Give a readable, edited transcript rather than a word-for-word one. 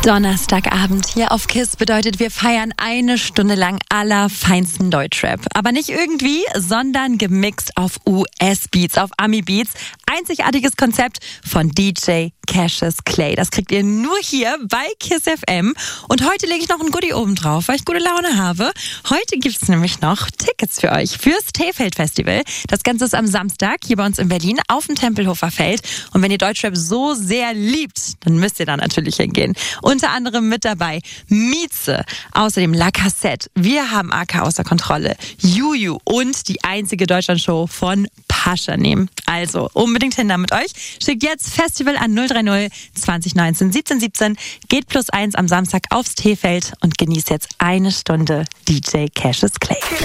Donnerstagabend hier auf KISS bedeutet, wir feiern eine Stunde lang allerfeinsten Deutschrap. Aber nicht irgendwie, sondern gemixt auf US-Beats, auf Ami-Beats. Einzigartiges Konzept von DJ Cassius Clay. Das kriegt ihr nur hier bei KISS FM. Und heute lege ich noch ein Goodie oben drauf, weil ich gute Laune habe. Heute gibt es nämlich noch Tickets für euch fürs Teefeld-Festival. Das Ganze ist am Samstag hier bei uns in Berlin auf dem Tempelhofer Feld. Und wenn ihr Deutschrap so sehr liebt, dann müsst ihr da natürlich hingehen. Unter anderem mit dabei Mieze, außerdem La Cassette, Wir haben AK außer Kontrolle, Juju und die einzige Deutschlandshow von Pascha nehmen. Also unbedingt hin da mit euch. Schickt jetzt Festival an 030 2019 17 17, geht +1 am Samstag aufs Teefeld und genießt jetzt eine Stunde DJ Cassius Clay.